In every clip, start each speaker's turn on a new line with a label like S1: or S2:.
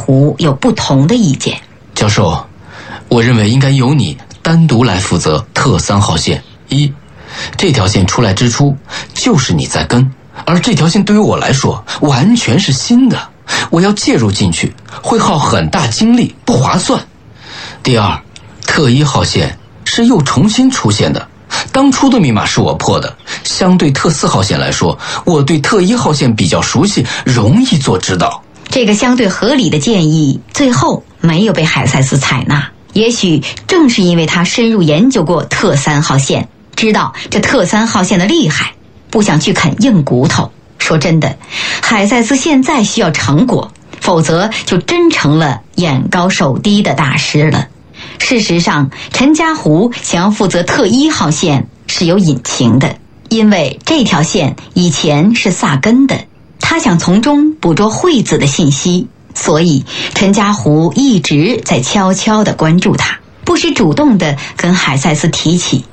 S1: 湖有不同的意见。
S2: 教授，我认为应该由你单独来负责特3号线。这条线出来之初就是你在跟，而这条线对于我来说完全是新的，我要介入进去会耗很大精力，不划算。第二，特1号线是又重新出现的，当初的密码是我破的，相对特4号线来说，我对特1号线比较熟悉，容易做指导。
S1: 这个相对合理的建议最后没有被海塞斯采纳，也许正是因为他深入研究过特3号线，知道这特3号线的厉害，不想去啃硬骨头。说真的，海塞斯现在需要成果，否则就真成了眼高手低的大师了。事实上，陈家湖想要负责特1号线是有隐情的，因为这条线以前是萨根的，他想从中捕捉惠子的信息，所以陈家湖一直在悄悄地关注他，不时主动地跟海塞斯提起。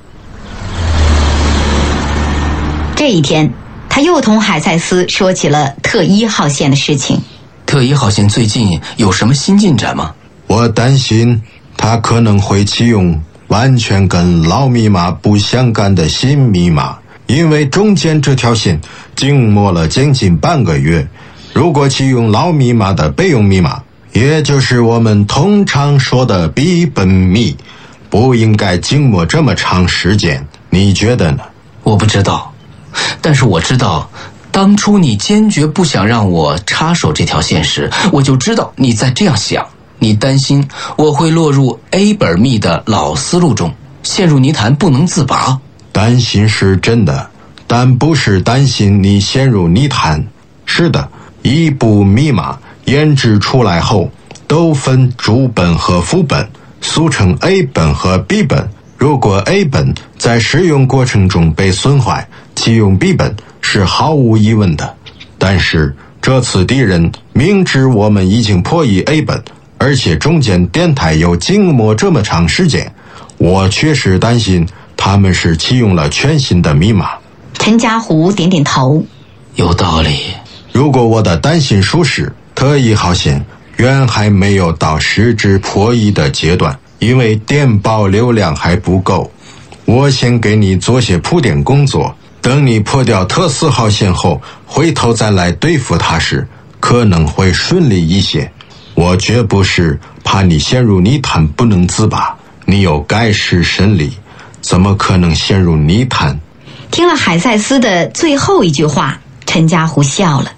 S1: 这一天，他又同海塞斯说起了特1号线的事情。
S2: 特1号线最近有什么新进展吗？
S3: 我担心他可能会启用完全跟老密码不相干的新密码，因为中间这条线静默了将近半个月。如果启用老密码的备用密码，也就是我们通常说的笔本密，不应该静默这么长时间，你觉得呢？
S2: 我不知道，但是我知道当初你坚决不想让我插手这条线时，我就知道你在这样想，你担心我会落入 A 本密的老思路中，陷入泥潭不能自拔。
S3: 担心是真的，但不是担心你陷入泥潭。是的，一部密码研制出来后都分主本和副本，俗称 A 本和 B 本。如果 A 本在使用过程中被损坏，启用 B 本是毫无疑问的。但是这次敌人明知我们已经破译 A 本，而且中间电台又静默这么长时间，我确实担心他们是启用了全新的密码。
S1: 陈家湖点点头，
S2: 有道理。
S3: 如果我的担心属实，特1号线远还没有到实质破译的阶段，因为电报流量还不够。我先给你做些铺垫工作，等你破掉特4号线后，回头再来对付它时，可能会顺利一些。我绝不是怕你陷入泥潭不能自拔，你有盖世神力，怎么可能陷入泥潭？
S1: 听了海塞斯的最后一句话，陈家湖笑了。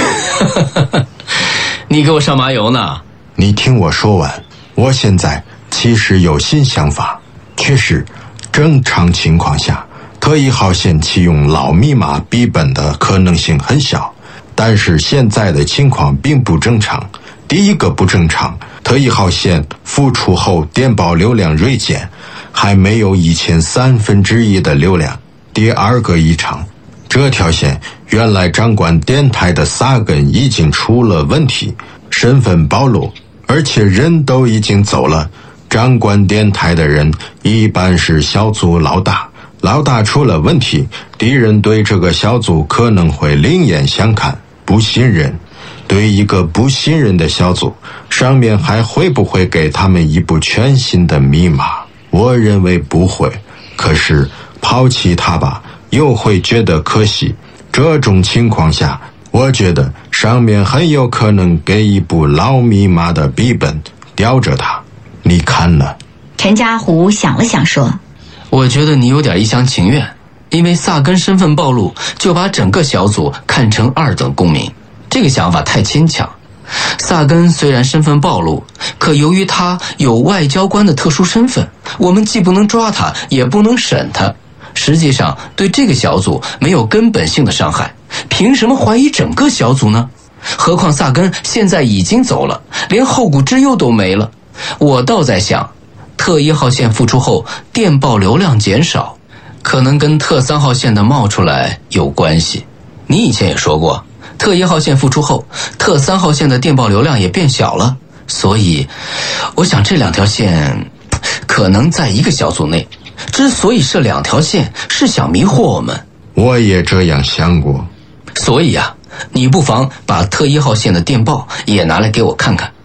S2: 你给我上麻油呢？
S3: 你听我说完，我现在其实有新想法。确实，正常情况下，特1号线启用老密码笔本的可能性很小，但是现在的情况并不正常。第一个不正常，特1号线复出后电报流量锐减，还没有以前1/3的流量。第二个异常，这条线原来掌管电台的萨根已经出了问题，身份暴露，而且人都已经走了。掌管电台的人一般是小组老大，老大出了问题，敌人对这个小组可能会另眼相看，不信任。对一个不信任的小组，上面还会不会给他们一部全新的密码？我认为不会，可是抛弃它吧，又会觉得可惜。这种情况下，我觉得上面很有可能给一部老密码的笔本吊着它。你看呢？
S1: 陈家湖想了想说，
S2: 我觉得你有点一厢情愿，因为萨根身份暴露，就把整个小组看成2等公民，这个想法太牵强。萨根虽然身份暴露，可由于他有外交官的特殊身份，我们既不能抓他，也不能审他。实际上对这个小组没有根本性的伤害，凭什么怀疑整个小组呢？何况萨根现在已经走了，连后顾之忧都没了。我倒在想，特1号线复出后电报流量减少，可能跟特3号线的冒出来有关系。你以前也说过，特1号线复出后，特3号线的电报流量也变小了，所以我想这2条线可能在一个小组内。之所以设2条线，是想迷惑我们。
S3: 我也这样想过。
S2: 所以啊，你不妨把特1号线的电报也拿来给我看看。